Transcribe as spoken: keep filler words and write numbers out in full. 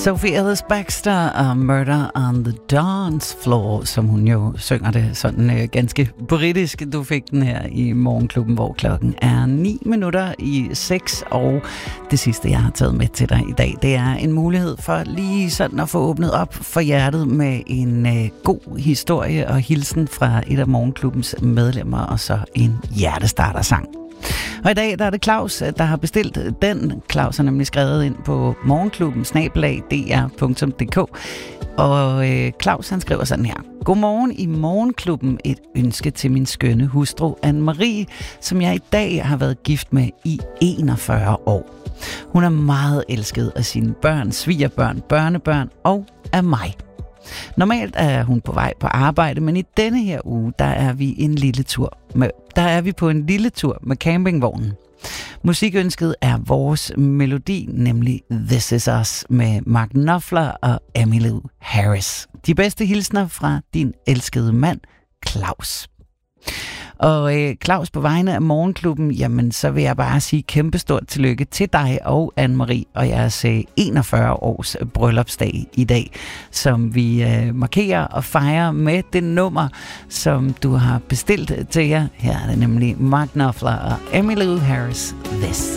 Sophie Ellis-Bextor og Murder on the Dance Floor, som hun jo synger det sådan øh, ganske britisk. Du fik den her i Morgenklubben, hvor klokken er ni minutter i seks, og det sidste, jeg har taget med til dig i dag, det er en mulighed for lige sådan at få åbnet op for hjertet med en øh, god historie og hilsen fra et af Morgenklubbens medlemmer, og så en hjertestartersang. Og i dag der er det Claus, der har bestilt den. Claus har nemlig skrevet ind på morgenklubben snabel-a d r punktum d k. Og øh, Claus han skriver sådan her: Godmorgen i Morgenklubben. Et ønske til min skønne hustru Anne-Marie, som jeg i dag har været gift med i enogfyrre år. Hun er meget elsket af sine børn, svigerbørn, børnebørn og af mig. Normalt er hun på vej på arbejde, men i denne her uge, der er vi en lille tur med, der er vi på en lille tur med campingvognen. Musikønsket er vores melodi, nemlig This Is Us med Mark Knopfler og Emmylou Harris. De bedste hilsner fra din elskede mand, Claus. Og øh, Claus, på vegne af Morgenklubben, jamen så vil jeg bare sige kæmpestort tillykke til dig og Anne-Marie og jeres øh, enogfyrre års bryllupsdag i dag, som vi øh, markerer og fejrer med det nummer, som du har bestilt til jer. Her er det nemlig Mark Knopfler og Emmylou Harris, This.